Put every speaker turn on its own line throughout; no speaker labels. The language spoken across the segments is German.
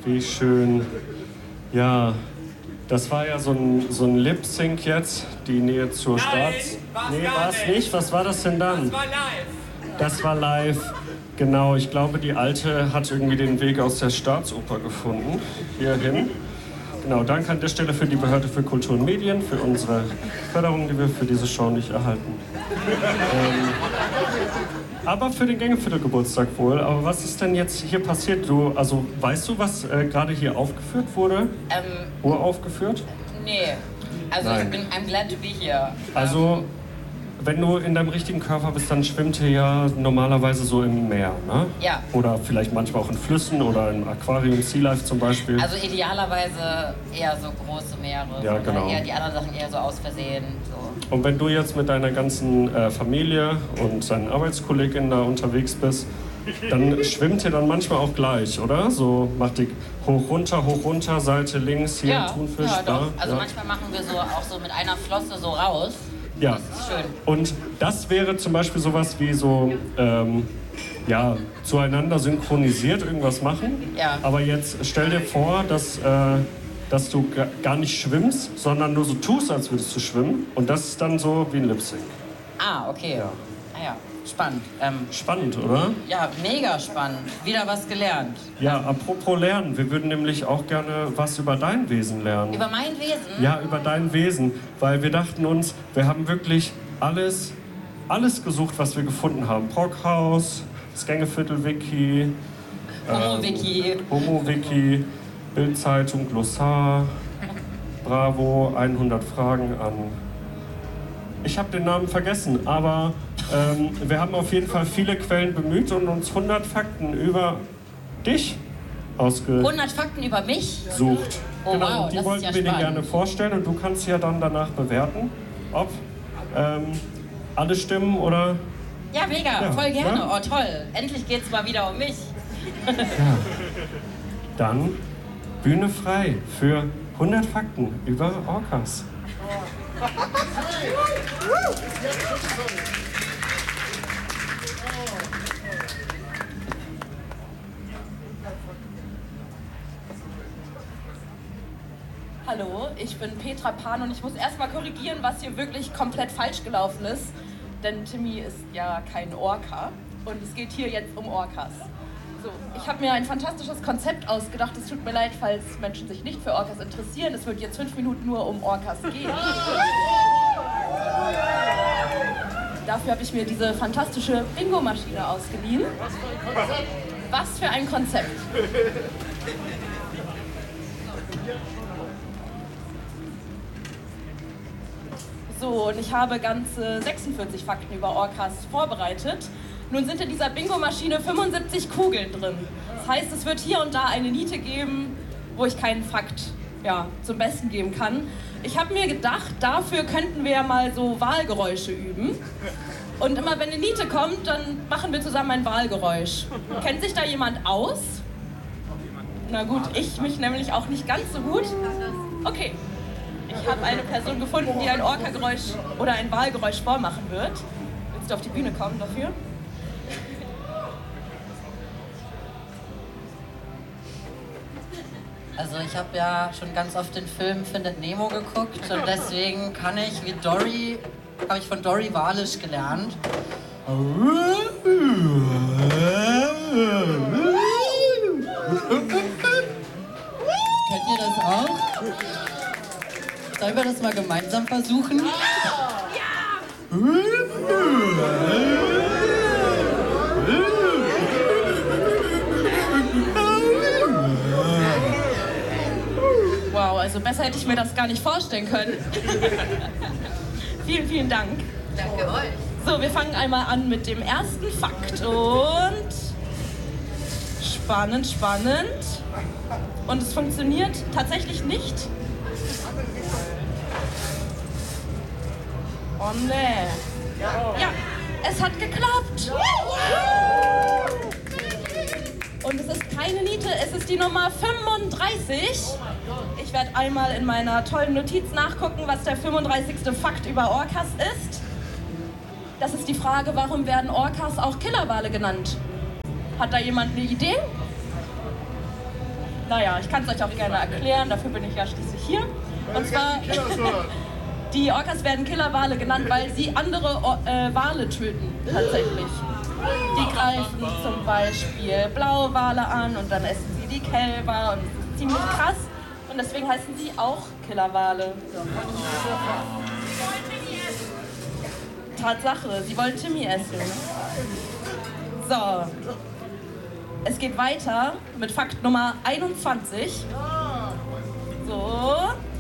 Wie schön. Ja, das war ja so ein Lip-Sync jetzt, die Nähe zur Staats... Nee, war es nicht. Was war das denn dann?
Das war live.
Das war live. Genau, ich glaube, die Alte hat irgendwie den Weg aus der Staatsoper gefunden, hierhin. Genau, danke an der Stelle für die Behörde für Kultur und Medien, für unsere Förderung, die wir für diese Show nicht erhalten. Aber für den Gängeviertel-Geburtstag wohl. Aber was ist denn jetzt hier passiert? Also weißt du, was gerade hier aufgeführt wurde? Uraufgeführt?
Nee. Also
Nein.
I'm glad to be here.
Also, wenn du in deinem richtigen Körper bist, dann schwimmt ihr ja normalerweise so im Meer, ne?
Ja.
Oder vielleicht manchmal auch in Flüssen oder im Aquarium, Sea Life zum Beispiel.
Also idealerweise eher so große Meere.
Ja, genau.
Oder eher die anderen Sachen eher so aus Versehen. So.
Und wenn du jetzt mit deiner ganzen Familie und deinen Arbeitskolleginnen da unterwegs bist, dann schwimmt ihr dann manchmal auch gleich, oder? So macht die hoch, runter, Seite links, hier
Ja,
Thunfisch,
ja,
da.
doch. Also
ja.
manchmal machen wir so auch so mit einer Flosse so raus.
Ja.
Das ist schön.
Und das wäre zum Beispiel sowas wie so, ja, zueinander synchronisiert irgendwas machen.
Ja.
Aber jetzt stell dir vor, dass du gar nicht schwimmst, sondern nur so tust, als würdest du schwimmen. Und das ist dann so wie ein Lip-Sync.
Ah, okay.
Ja.
Ah ja, spannend.
Spannend, oder?
Ja, mega spannend. Wieder was gelernt.
Ja, apropos Lernen. Wir würden nämlich auch gerne was über dein Wesen lernen.
Über mein Wesen?
Ja, über dein Wesen. Weil wir dachten uns, wir haben wirklich alles gesucht, was wir gefunden haben. Brockhaus, das Gängeviertel-Wiki,
Homo-Wiki.
Homo-Wiki, Bild-Zeitung, Glossar, Bravo, 100 Fragen an... Ich habe den Namen vergessen, aber wir haben auf jeden Fall viele Quellen bemüht und uns 100 Fakten über dich
100 Fakten über mich?
ausgesucht.
Oh,
Genau,
wow,
und die
das ist
wollten
ja
wir dir
spannend.
gerne vorstellen und du kannst ja dann danach bewerten, ob alle stimmen oder...
Ja, mega.
Ja,
Voll gerne.
ja.
Oh, toll. Endlich geht's mal wieder um mich.
Dann Bühne frei für 100 Fakten über Orcas.
Hallo, ich bin Petra Pan und ich muss erstmal korrigieren, was hier wirklich komplett falsch gelaufen ist. Denn Timmy ist ja kein Orca und es geht hier jetzt um Orcas. So, ich habe mir ein fantastisches Konzept ausgedacht. Es tut mir leid, falls Menschen sich nicht für Orcas interessieren. Es wird jetzt 5 Minuten nur um Orcas gehen. Dafür habe ich mir diese fantastische Bingo-Maschine ausgeliehen. Was für ein Konzept! So, und ich habe ganze 46 Fakten über Orcas vorbereitet. Nun sind in dieser Bingo-Maschine 75 Kugeln drin. Das heißt, es wird hier und da eine Niete geben, wo ich keinen Fakt zum Besten geben kann. Ich habe mir gedacht, dafür könnten wir ja mal so Wahlgeräusche üben. Und immer wenn eine Niete kommt, dann machen wir zusammen ein Wahlgeräusch. Kennt sich da jemand aus? Na gut, ich mich nämlich auch nicht ganz so gut. Okay, ich habe eine Person gefunden, die ein Orca-Geräusch oder ein Wahlgeräusch vormachen wird. Willst du auf die Bühne kommen dafür?
Also ich habe ja schon ganz oft den Film Findet Nemo geguckt und deswegen kann ich wie Dory, habe ich von Dory Walisch gelernt. Könnt ihr das auch? Sollen wir das mal gemeinsam versuchen?
Wow, also besser hätte ich mir das gar nicht vorstellen können. Vielen, vielen Dank.
Danke euch.
So, wir fangen einmal an mit dem ersten Fakt und spannend, spannend. Und es funktioniert tatsächlich nicht. Oh ne. Ja, es hat geklappt. Und es ist keine Niete, es ist die Nummer 35. Ich werde einmal in meiner tollen Notiz nachgucken, was der 35. Fakt über Orcas ist. Das ist die Frage, warum werden Orcas auch Killerwale genannt? Hat da jemand eine Idee? Naja, ich kann es euch auch gerne erklären, dafür bin ich ja schließlich hier. Und zwar, die Orcas werden Killerwale genannt, weil sie andere Wale töten, tatsächlich. Die greifen zum Beispiel Blauwale an und dann essen sie die Kälber und das ist ziemlich krass. Und deswegen heißen sie auch Killerwale. Tatsache, sie wollen Timmy essen. So. Es geht weiter mit Fakt Nummer 21. So.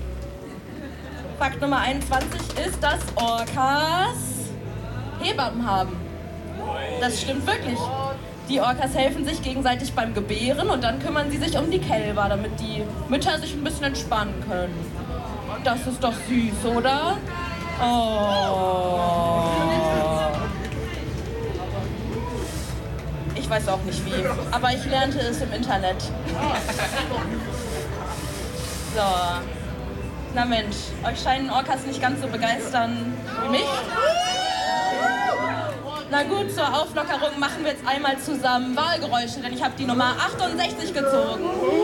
Fakt Nummer 21 ist, dass Orcas Hebammen haben. Das stimmt wirklich. Die Orcas helfen sich gegenseitig beim Gebären und dann kümmern sie sich um die Kälber, damit die Mütter sich ein bisschen entspannen können. Das ist doch süß, oder? Oh. Ich weiß auch nicht wie, aber ich lernte es im Internet. So. Na Mensch, euch scheinen Orcas nicht ganz so begeistern wie mich. Na gut, zur Auflockerung machen wir jetzt einmal zusammen Wahlgeräusche, denn ich habe die Nummer 68 gezogen.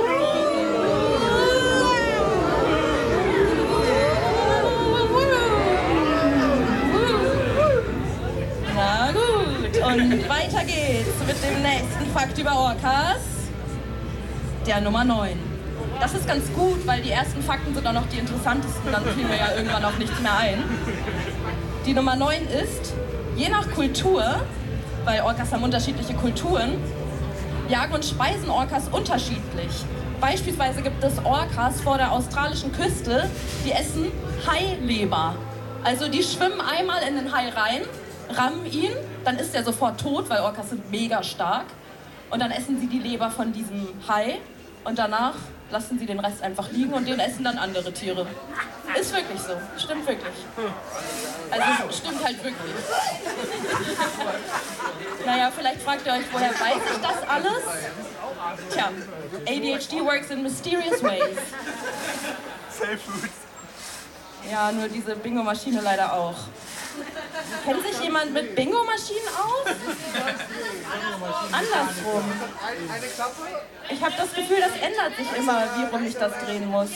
Na gut, und weiter geht's mit dem nächsten Fakt über Orcas. Der Nummer 9. Das ist ganz gut, weil die ersten Fakten sind auch noch die interessantesten, dann fiel mir ja irgendwann auch nichts mehr ein. Die Nummer 9 ist, je nach Kultur, weil Orcas haben unterschiedliche Kulturen, jagen und speisen Orcas unterschiedlich. Beispielsweise gibt es Orcas vor der australischen Küste, die essen Haileber. Also die schwimmen einmal in den Hai rein, rammen ihn, dann ist er sofort tot, weil Orcas sind mega stark. Und dann essen sie die Leber von diesem Hai und danach lassen sie den Rest einfach liegen und den essen dann andere Tiere. Ist wirklich so, stimmt wirklich. Also stimmt halt wirklich. Naja, vielleicht fragt ihr euch, woher weiß ich das alles? Tja, ADHD works in mysterious ways.
Safe Food.
Ja, nur diese Bingo-Maschine leider auch. Kennt sich jemand mit Bingo-Maschinen aus? Andersrum.
Eine Klappe?
Ich habe das Gefühl, das ändert sich immer, wie rum ich das drehen muss.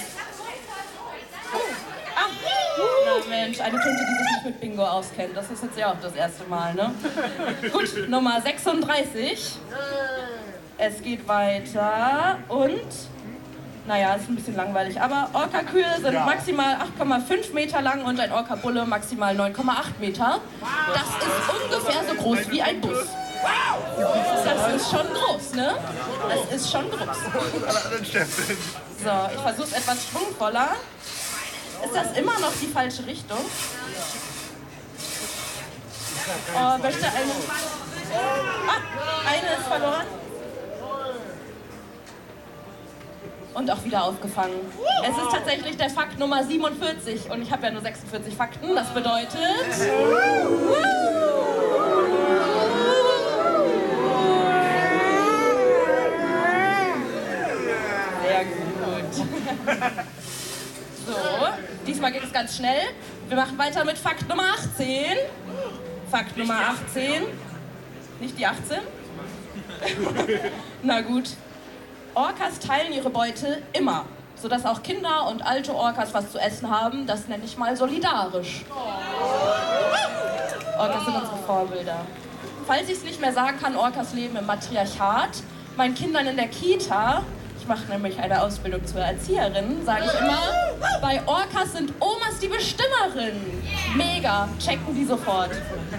Ach, na Mensch, eine Tinte, die sich nicht mit Bingo auskennt. Das ist jetzt ja auch das erste Mal, ne? Gut, Nummer 36. Es geht weiter und... Naja, ist ein bisschen langweilig, aber Orca-Kühe sind maximal 8,5 Meter lang und ein Orca-Bulle maximal 9,8 Meter. Das ist ungefähr so groß wie ein Bus. Das ist schon groß, ne? Das ist schon groß. So, ich versuche es etwas schwungvoller. Ist das immer noch die falsche Richtung? Oh, möchte eine... Ah, eine ist verloren. Und auch wieder aufgefangen. Es ist tatsächlich der Fakt Nummer 47 und ich habe ja nur 46 Fakten. Das bedeutet... Sehr gut. So, diesmal geht es ganz schnell. Wir machen weiter mit Fakt Nummer 18. Fakt Nummer 18. Nicht die 18? Na gut. Orcas teilen ihre Beute immer, sodass auch Kinder und alte Orcas was zu essen haben. Das nenne ich mal solidarisch. Orcas sind unsere Vorbilder. Falls ich es nicht mehr sagen kann, Orcas leben im Matriarchat. Meinen Kindern in der Kita, ich mache nämlich eine Ausbildung zur Erzieherin, sage ich immer, bei Orcas sind Omas die Bestimmerin. Mega, checken die sofort.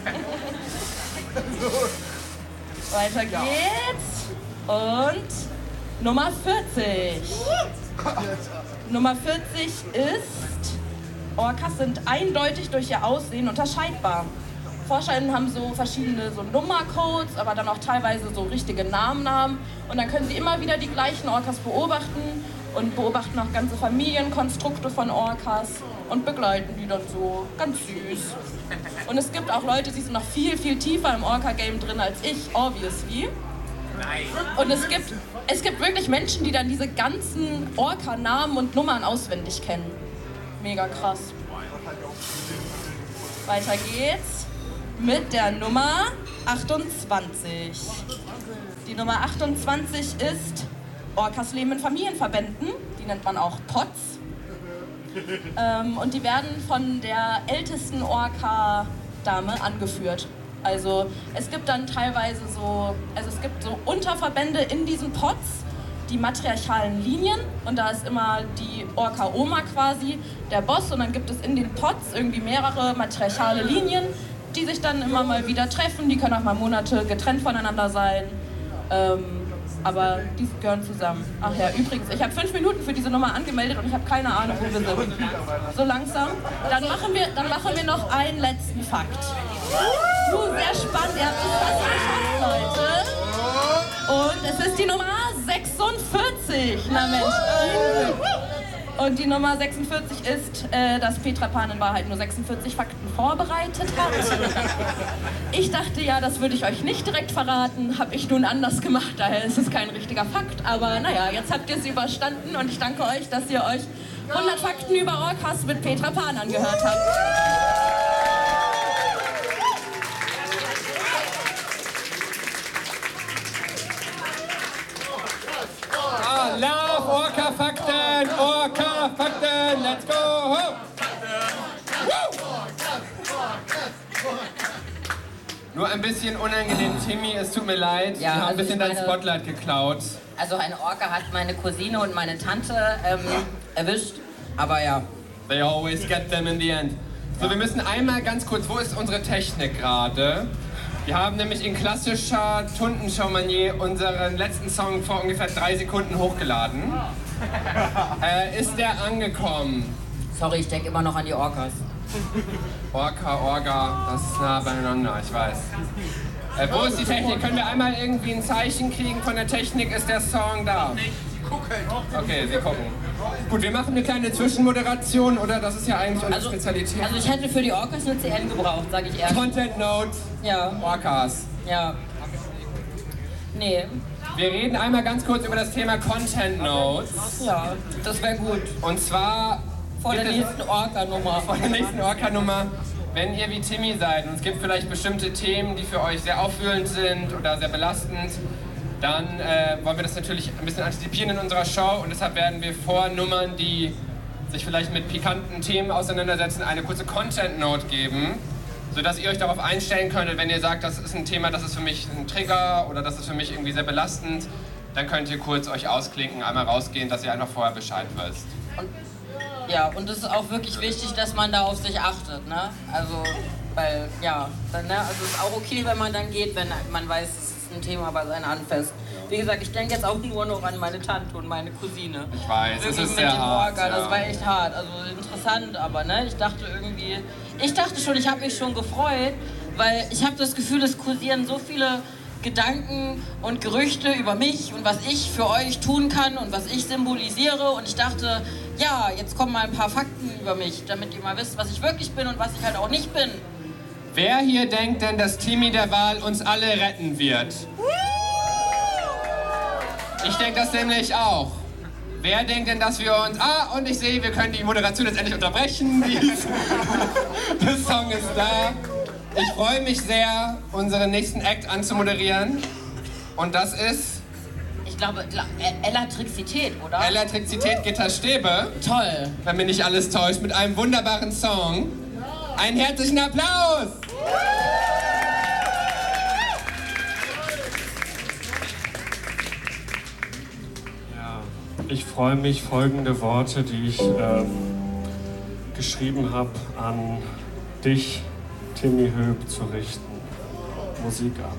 Weiter geht's. Und... Nummer 40. Nummer 40 ist, Orcas sind eindeutig durch ihr Aussehen unterscheidbar. ForscherInnen haben so verschiedene so Nummercodes, aber dann auch teilweise so richtige Namen. Und dann können sie immer wieder die gleichen Orcas beobachten und beobachten auch ganze Familienkonstrukte von Orcas und begleiten die dann so ganz süß. Und es gibt auch Leute, die sind noch viel, viel tiefer im Orca-Game drin als ich, obviously. Und es gibt wirklich Menschen, die dann diese ganzen Orca-Namen und Nummern auswendig kennen. Mega krass. Weiter geht's mit der Nummer 28. Die Nummer 28 ist, Orcas leben in Familienverbänden, die nennt man auch Pods. Und die werden von der ältesten Orca-Dame angeführt. Also es gibt dann teilweise so Unterverbände in diesen Pods, die matriarchalen Linien, und da ist immer die Orca-Oma quasi der Boss, und dann gibt es in den Pods irgendwie mehrere matriarchale Linien, die sich dann immer mal wieder treffen. Die können auch mal Monate getrennt voneinander sein, aber die gehören zusammen. Ach ja, übrigens, ich habe 5 Minuten für diese Nummer angemeldet und ich habe keine Ahnung, wo wir sind. So langsam. Dann machen wir noch einen letzten Fakt. Sehr spannend, ihr habt es fast geschafft, Leute. Und es ist die Nummer 46. Na Mensch. Und die Nummer 46 ist, dass Petra Pan in Wahrheit nur 46 Fakten vorbereitet hat. Ich dachte ja, das würde ich euch nicht direkt verraten. Habe ich nun anders gemacht, daher ist es kein richtiger Fakt. Aber naja, jetzt habt ihr es überstanden und ich danke euch, dass ihr euch 100 Fakten über Orcas mit Petra Pan angehört habt.
Love Orca-Fakten! Orca-Fakten! Let's go! Nur ein bisschen unangenehm, Timmy, es tut mir leid.
Ja,
Wir haben
also
ein bisschen dein Spotlight geklaut.
Also ein Orca hat meine Cousine und meine Tante erwischt, aber ja.
They always get them in the end. So, wir müssen einmal ganz kurz, wo ist unsere Technik gerade? Wir haben nämlich in klassischer Tundenshow-Manier unseren letzten Song vor ungefähr 3 Sekunden hochgeladen. Ist der angekommen?
Sorry, ich denke immer noch an die Orcas.
Orca, das ist nah beieinander, ich weiß. Wo ist die Technik? Können wir einmal irgendwie ein Zeichen kriegen von der Technik? Ist der Song da? Okay, wir gucken. Gut, wir machen eine kleine Zwischenmoderation, oder? Das ist ja eigentlich unsere Spezialität.
Also ich hätte für die Orcas eine CN gebraucht, sage ich ehrlich.
Content Note.
Ja.
Orcas.
Ja. Nee.
Wir reden einmal ganz kurz über das Thema Content Notes.
Ja, das wäre gut.
Und zwar
Vor der nächsten Orca-Nummer.
Vor der nächsten Orca-Nummer. Wenn ihr wie Timmy seid und es gibt vielleicht bestimmte Themen, die für euch sehr aufwühlend sind oder sehr belastend, dann wollen wir das natürlich ein bisschen antizipieren in unserer Show, und deshalb werden wir vor Nummern, die sich vielleicht mit pikanten Themen auseinandersetzen, eine kurze Content-Note geben, sodass ihr euch darauf einstellen könntet, wenn ihr sagt, das ist ein Thema, das ist für mich ein Trigger oder das ist für mich irgendwie sehr belastend, dann könnt ihr kurz euch ausklinken, einmal rausgehen, dass ihr einfach vorher Bescheid wisst.
Und es ist auch wirklich wichtig, dass man da auf sich achtet, ne? Also, weil, ja, dann, ne? Also es ist auch okay, wenn man dann geht, wenn man weiß, es ist ein Thema bei seinem Anfest. Wie gesagt, ich denke jetzt auch nur noch an meine Tante und meine Cousine.
Ich weiß, es ist sehr hart.
Das war echt hart, also interessant, aber ne, ich dachte schon, ich habe mich schon gefreut, weil ich habe das Gefühl, es kursieren so viele Gedanken und Gerüchte über mich und was ich für euch tun kann und was ich symbolisiere, und ich dachte, ja, jetzt kommen mal ein paar Fakten über mich, damit ihr mal wisst, was ich wirklich bin und was ich halt auch nicht bin.
Wer hier denkt denn, dass Timmy der Wahl uns alle retten wird? Ich denke das nämlich auch. Wer denkt denn, dass wir uns... und ich sehe, wir können die Moderation jetzt endlich unterbrechen. Der Song ist da. Ich freue mich sehr, unseren nächsten Act anzumoderieren. Und das ist...
Ich glaube, Elektrizität, oder?
Elektrizität, Gitter Stäbe.
Toll.
Wenn mich nicht alles täuscht, mit einem wunderbaren Song. Einen herzlichen Applaus!
Ich freue mich, folgende Worte, die ich geschrieben habe, an dich, Timmy Höb, zu richten. Musik ab.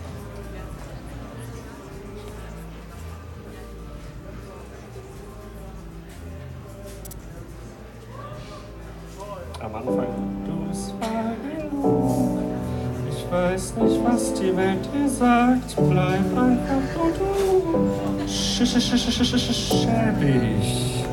Am Anfang. Du bist ich weiß nicht, was die Welt dir sagt. Bleib einfach, du. Schäbig.